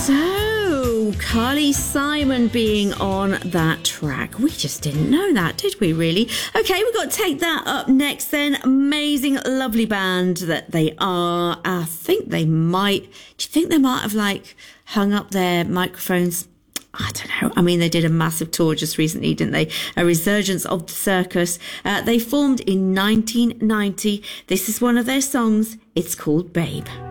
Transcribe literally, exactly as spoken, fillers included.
So, Carly Simon being on that track. We just didn't know that, did we, really? Okay, we've got to take that up next then. Amazing, lovely band that they are. I think they might, do you think they might have, like, hung up their microphones? I don't know. I mean, they did a massive tour just recently, didn't they? A resurgence of the circus. Uh, they formed in nineteen ninety. This is one of their songs. It's called Babe.